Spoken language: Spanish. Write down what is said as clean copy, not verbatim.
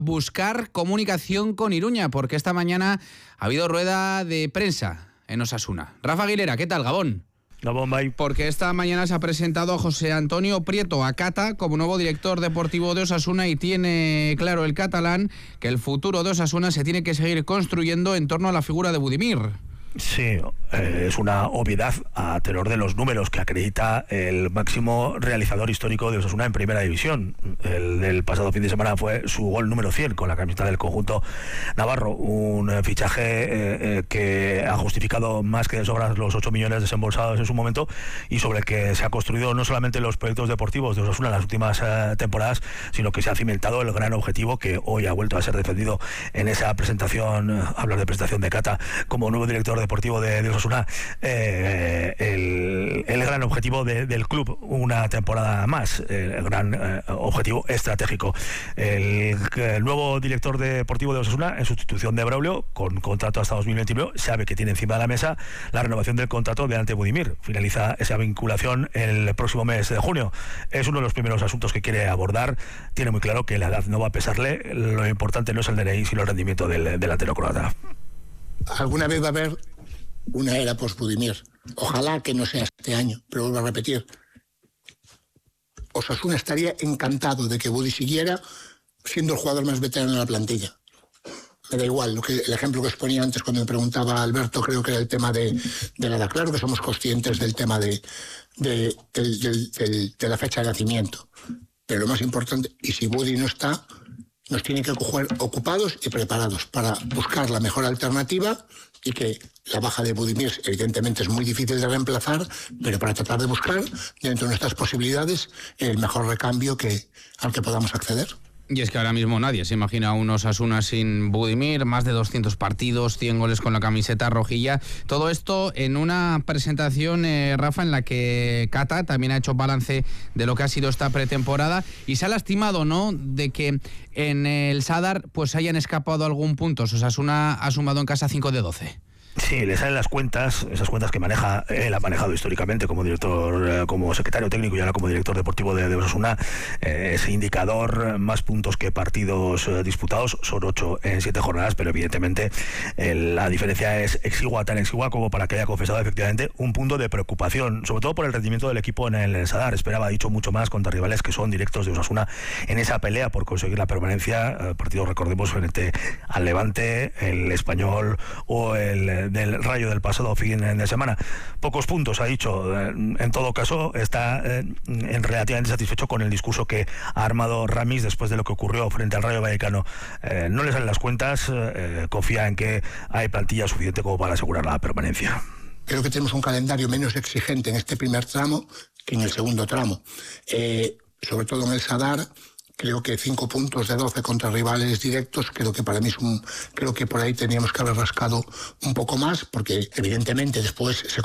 buscar comunicación con Iruña, porque esta mañana ha habido rueda de prensa en Osasuna. Rafa Aguilera, ¿qué tal, Gabón? Gabón, bye. Porque esta mañana se ha presentado a José Antonio Prieto Acata como nuevo director deportivo de Osasuna y tiene claro el catalán que el futuro de Osasuna se tiene que seguir construyendo en torno a la figura de Budimir. Sí, es una obviedad a tenor de los números que acredita el máximo realizador histórico de Osasuna en primera división. El del pasado fin de semana fue su gol número 100 con la camiseta del conjunto navarro, un fichaje que ha justificado más que de sobra los 8 millones desembolsados en su momento y sobre el que se ha construido no solamente los proyectos deportivos de Osasuna en las últimas temporadas, sino que se ha cimentado el gran objetivo que hoy ha vuelto a ser defendido en esa presentación, hablar de presentación de Cata, como nuevo director deportivo de Osasuna, el gran objetivo del club, una temporada más, el gran objetivo estratégico. El nuevo director deportivo de Osasuna, en sustitución de Braulio, con contrato hasta 2021, sabe que tiene encima de la mesa la renovación del contrato de Ante Budimir. Finaliza esa vinculación el próximo mes de junio. Es uno de los primeros asuntos que quiere abordar. Tiene muy claro que la edad no va a pesarle. Lo importante no es el DNI, sino el rendimiento del delantero croata. Alguna vez va a haber una era post-Budimir. Ojalá que no sea este año, pero vuelvo a repetir. Osasuna estaría encantado de que Budi siguiera siendo el jugador más veterano de la plantilla. Me da igual, el ejemplo que os ponía antes cuando me preguntaba Alberto, creo que era el tema de la edad. Claro que somos conscientes del tema de la fecha de nacimiento. Pero lo más importante, y si Budi no está, nos tienen que coger ocupados y preparados para buscar la mejor alternativa y que la baja de Budimir evidentemente es muy difícil de reemplazar, pero para tratar de buscar dentro de nuestras posibilidades el mejor recambio al que podamos acceder. Y es que ahora mismo nadie se imagina a un Osasuna sin Budimir, más de 200 partidos, 100 goles con la camiseta rojilla. Todo esto en una presentación, Rafa, en la que Cata también ha hecho balance de lo que ha sido esta pretemporada y se ha lastimado, ¿no?, de que en el Sadar pues hayan escapado algún punto. Osasuna ha sumado en casa 5 de 12. Sí, le salen las cuentas, esas cuentas que maneja, él ha manejado históricamente como director, como secretario técnico y ahora como director deportivo de Osasuna. Ese indicador, más puntos que partidos disputados, son 8 en 7 jornadas, pero evidentemente la diferencia es exigua, tan exigua como para que haya confesado efectivamente un punto de preocupación, sobre todo por el rendimiento del equipo en el Sadar. Esperaba, dicho, mucho más contra rivales que son directos de Osasuna en esa pelea por conseguir la permanencia. Partido, recordemos, frente al Levante, el Español o el del Rayo del pasado fin de semana. Pocos puntos, ha dicho. En todo caso, está relativamente satisfecho con el discurso que ha armado Ramis después de lo que ocurrió frente al Rayo Vallecano. No le salen las cuentas, confía en que hay plantilla suficiente como para asegurar la permanencia. Creo que tenemos un calendario menos exigente en este primer tramo que en el segundo tramo. Sobre todo en el Sadar, creo que 5 puntos de 12 contra rivales directos, creo que para mí creo que por ahí teníamos que haber rascado un poco más, porque evidentemente después se